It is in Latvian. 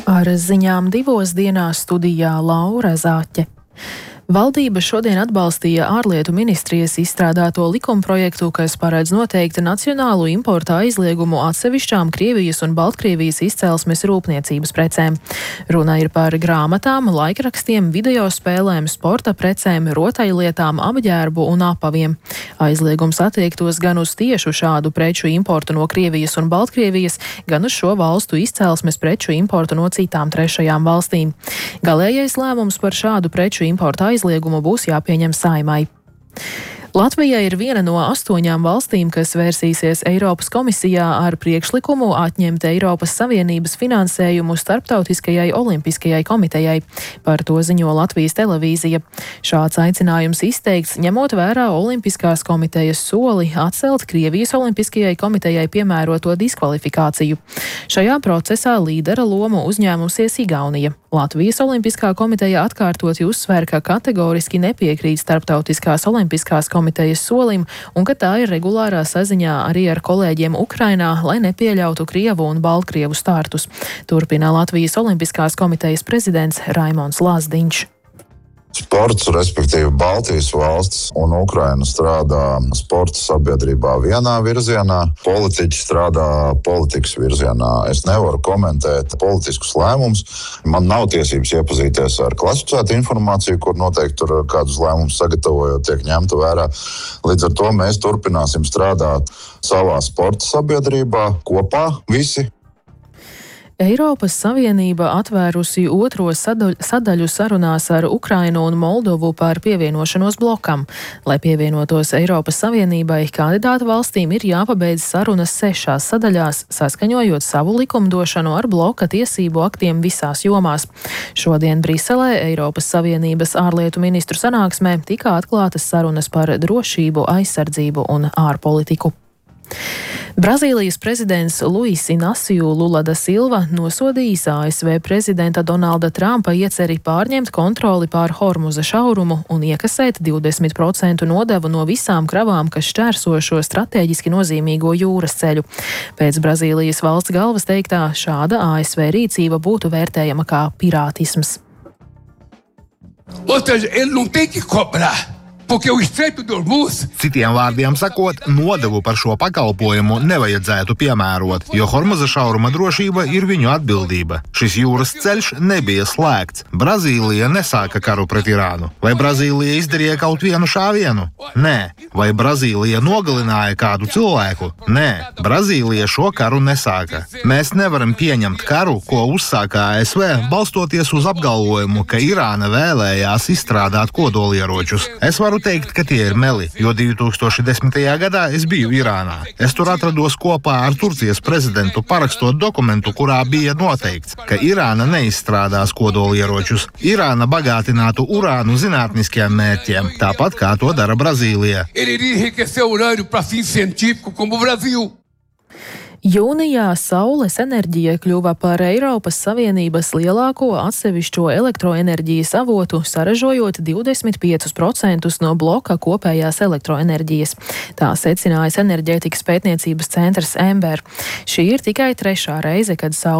Ar ziņām 2 dienās studijā Laura Zāķe. Valdība šodien atbalstīja ārlietu ministrijas izstrādāto likumprojektu, kas paredz noteikti nacionālu importa aizliegumu atsevišķām Krievijas un Baltkrievijas izcelsmes rūpniecības precēm. Runa ir par grāmatām, laikrakstiem, videospēlēm, sporta precēm, rotaļlietām, apģērbu un apaviem. Aizliegums attiektos gan uz tiešu šādu preču importu no Krievijas un Baltkrievijas, gan uz šo valstu izcelsmes preču importu no citām trešajām valstīm. Galējais lēmums par šādu preču importu aizliegumu būs jāpieņem Saeimai. Latvija ir viena no 8 valstīm, kas vērsīsies Eiropas komisijā ar priekšlikumu atņemt Eiropas Savienības finansējumu Starptautiskajai olimpiskajai komitejai. Par to ziņo Latvijas televīzija. Šāds aicinājums izteikts, ņemot vērā Olimpiskās komitejas soli atcelt Krievijas olimpiskajai komitejai piemēroto diskvalifikāciju. Šajā procesā līdera lomu uzņēmusies Igaunija. Latvijas Olimpiskā komiteja atkārtoti uzsver, ka kategoriski nepiekrīt Starptautiskās olimpiskās komitejas solim un ka tā ir regulārā saziņā arī ar kolēģiem Ukrainā, lai nepieļautu Krievu un Baltkrievu startus. Turpina Latvijas Olimpiskās komitejas prezidents Raimons Lazdiņš. Sports, respektīvi Baltijas valstis un Ukraina strādā sporta sabiedrībā vienā virzienā, politiķi strādā politikas virzienā. Es nevaru komentēt politiskus lēmumus. Man nav tiesības iepazīties ar klasificētu informāciju, kur noteikti tur kādus lēmumus sagatavojot tiek ņemta vērā. Līdz ar to mēs turpināsim strādāt savā sporta sabiedrībā kopā visi. Eiropas Savienība atvērusi otro sadaļu sarunās ar Ukrainu un Moldovu par pievienošanos blokam. Lai pievienotos Eiropas Savienībai, kandidātu valstīm ir jāpabeidz sarunas 6 sadaļās, saskaņojot savu likumdošanu ar bloka tiesību aktiem visās jomās. Šodien Briselē Eiropas Savienības ārlietu ministru sanāksmē tika atklātas sarunas par drošību, aizsardzību un ārpolitiku. Brazīlijas prezidents Luis Inácio Lula da Silva nosodījis ASV prezidenta Donalda Trumpa ieceri pārņemt kontroli pār Hormuza šaurumu un iekasēt 20% nodevu no visām kravām, kas šķērso šo strateģiski nozīmīgo jūras ceļu. Pēc Brazīlijas valsts galvas teiktā, šāda ASV rīcība būtu vērtējama kā pirātisms. Citiem vārdiem sakot, nodevu par šo pakalpojumu nevajadzētu piemērot, jo Hormuza šauruma drošība ir viņu atbildība. Šis jūras ceļš nebija slēgts. Brazīlija nesāka karu pret Irānu. Vai Brazīlija izdarīja kaut vienu šāvienu? Nē. Vai Brazīlija nogalināja kādu cilvēku? Nē. Brazīlija šo karu nesāka. Mēs nevaram pieņemt karu, ko uzsāka ASV, balstoties uz apgalvojumu, ka Irāna vēlējās izstrādāt kodolieročus. Es varu teikt, ka tie ir meli, jo 2010. gadā es biju Irānā. Es tur atrados kopā ar Turcijas prezidentu parakstot dokumentu, kurā bija noteikts, ka Irāna neizstrādās kodolieročus. Irāna bagātinātu urānu zinātniskiem mērķiem, tāpat kā to dara Brazīlija. Jūnijā saules enerģija kļuva par Eiropas Savienības lielāko atsevišķo elektroenerģijas avotu, saražojot 25% no bloka kopējās elektroenerģijas. Tā secinājis enerģētikas pētniecības centrs Ember. Šī ir tikai 3. reize, kad saules